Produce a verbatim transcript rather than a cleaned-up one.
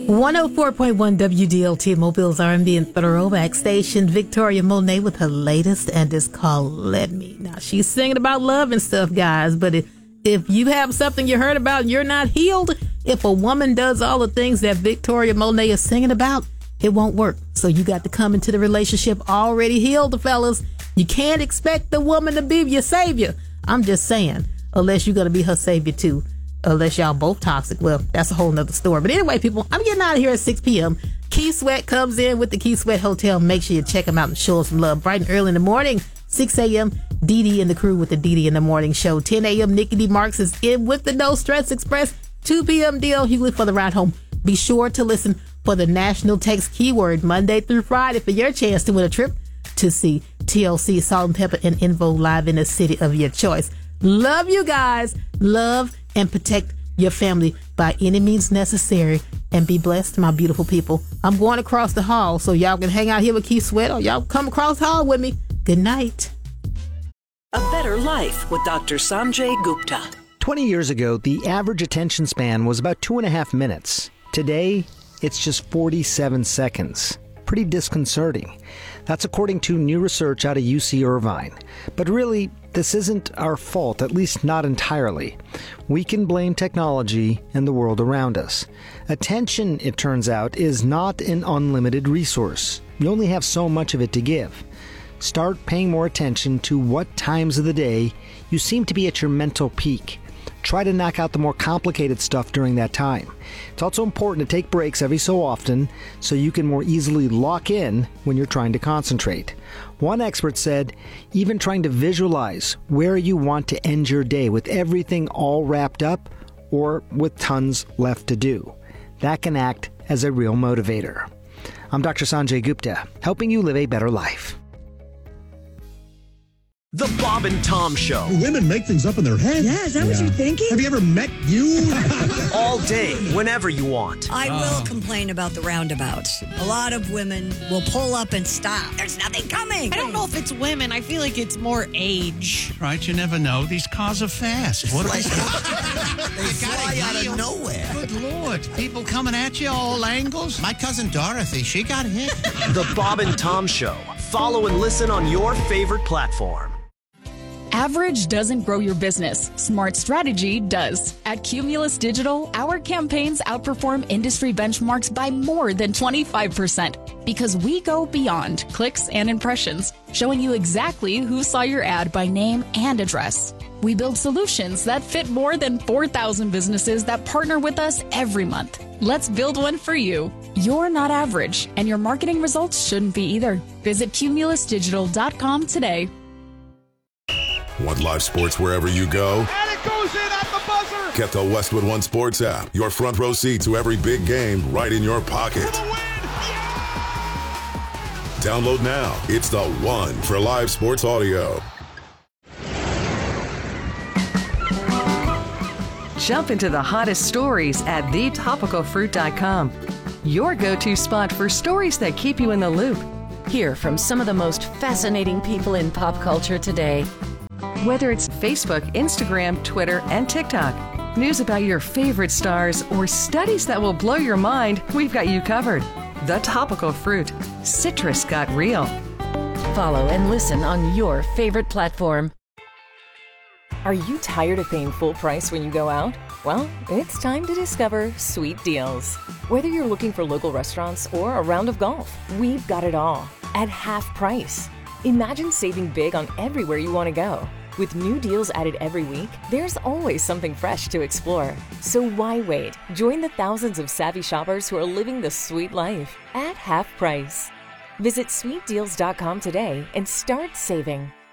one oh four point one W D L T, Mobile's R and B and throwback station. Victoria Monet with her latest, and it's called Let Me. Now, she's singing about love and stuff, guys, but if, if you have something you heard about and you're not healed, if a woman does all the things that Victoria Monet is singing about, it won't work. So you got to come into the relationship already healed, fellas. You can't expect the woman to be your savior. I'm just saying, unless you're going to be her savior too. Unless y'all both toxic. Well, that's a whole nother story. But anyway, people, I'm getting out of here at six p.m. Key Sweat comes in with the Key Sweat Hotel. Make sure you check him out and show us some love. Bright and early in the morning, six a.m., Dee Dee and the crew with the Dee Dee in the Morning Show. ten a.m., Nikki D. Marks is in with the No Stress Express. two p.m., D L. Hughley for the ride home. Be sure to listen for the National Text Keyword Monday through Friday for your chance to win a trip to see T L C, Salt and Pepper, and Invo live in the city of your choice. Love you guys. Love and protect your family by any means necessary, and be blessed, my beautiful people. I'm going across the hall, so y'all can hang out here with Keith Sweat, or y'all come across the hall with me. Good night. A Better Life with Doctor Sanjay Gupta. twenty years ago, the average attention span was about two and a half minutes. Today, it's just forty-seven seconds. Pretty disconcerting. That's according to new research out of U C Irvine. But really, this isn't our fault, at least not entirely. We can blame technology and the world around us. Attention, it turns out, is not an unlimited resource. You only have so much of it to give. Start paying more attention to what times of the day you seem to be at your mental peak. Try to knock out the more complicated stuff during that time. It's also important to take breaks every so often so you can more easily lock in when you're trying to concentrate. One expert said, even trying to visualize where you want to end your day with everything all wrapped up or with tons left to do. That can act as a real motivator. I'm Doctor Sanjay Gupta, helping you live a better life. The Bob and Tom Show. Women make things up in their head. Yeah, is that yeah. what you're thinking? Have you ever met you? All day, whenever you want. I will complain about the roundabouts. A lot of women will pull up and stop. There's nothing coming. I don't know if it's women. I feel like it's more age. Right, you never know. These cars are fast. What They you fly out of nowhere. Good Lord. People coming at you all angles. My cousin Dorothy, she got hit. The Bob and Tom Show. Follow and listen on your favorite platform. Average doesn't grow your business. Smart strategy does. At Cumulus Digital, our campaigns outperform industry benchmarks by more than twenty-five percent because we go beyond clicks and impressions, showing you exactly who saw your ad by name and address. We build solutions that fit more than four thousand businesses that partner with us every month. Let's build one for you. You're not average, and your marketing results shouldn't be either. Visit cumulus digital dot com today. Want live sports wherever you go? And it goes in at the buzzer! Get the Westwood One Sports app. Your front row seat to every big game right in your pocket. For the win! Yeah! Download now. It's the one for live sports audio. Jump into the hottest stories at the topical fruit dot com. Your go-to spot for stories that keep you in the loop. Hear from some of the most fascinating people in pop culture today. Whether it's Facebook, Instagram, Twitter, and TikTok, news about your favorite stars, or studies that will blow your mind, we've got you covered. The Topical Fruit. Citrus got real. Follow and listen on your favorite platform. Are you tired of paying full price when you go out? Well, it's time to discover Sweet Deals. Whether you're looking for local restaurants or a round of golf, we've got it all at half price. Imagine saving big on everywhere you want to go. With new deals added every week, there's always something fresh to explore. So why wait? Join the thousands of savvy shoppers who are living the sweet life at half price. Visit sweet deals dot com today and start saving.